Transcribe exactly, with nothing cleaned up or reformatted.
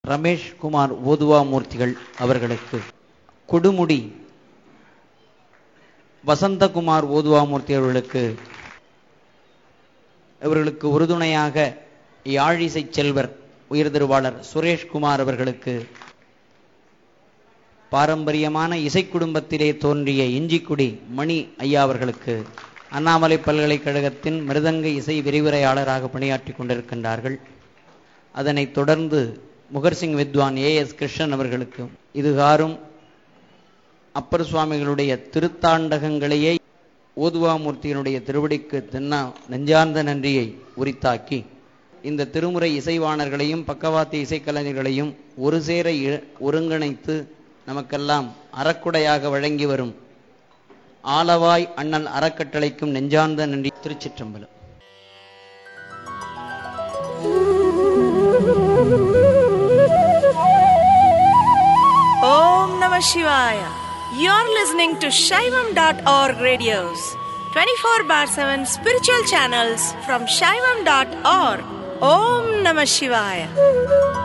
ரமேஷ் குமார் ஓதுவாமூர்த்திகள் அவர்களுக்கு, கொடுமுடி வசந்தகுமார் ஓதுவாமூர்த்தி அவர்களுக்கு, இவர்களுக்கு உறுதுணையாக யாழிசை செல்வர் உயர் திருவாளர் சுரேஷ்குமார் அவர்களுக்கு, பாரம்பரியமான இசை குடும்பத்திலே தோன்றிய இஞ்சிக்குடி மணி ஐயா அவர்களுக்கு, அண்ணாமலை பல்கலைக்கழகத்தின் மிருதங்க இசை விரிவுரையாளராக பணியாற்றி கொண்டிருக்கின்றார்கள். அதனைத் தொடர்ந்து முகர்சிங் வித்வான் ஏ எஸ் கிருஷ்ணன் அவர்களுக்கு, இதுகாரும் அப்பர் சுவாமிகளுடைய திருத்தாண்டகங்களையே ஓதுவாமூர்த்தியினுடைய திருவடிக்கு தென்னா நெஞ்சார்ந்த நன்றியை உரித்தாக்கி, இந்த திருமுறை இசைவாணர்களையும் பக்கவாத்திய இசைக்கலைஞர்களையும் ஒரு சேர ஒருங்கிணைத்து நமக்கெல்லாம் அறக்குடையாக வழங்கி வரும் ஆலவாய் அண்ணல் அறக்கட்டளைக்கும் நெஞ்சார்ந்த நன்றி. திருச்சிற்றம்பலம். Om Namah Shivaya. You're listening to Shaivam dot org radios, twenty-four bar seven spiritual channels from Shaivam dot org. Om Namah Shivaya.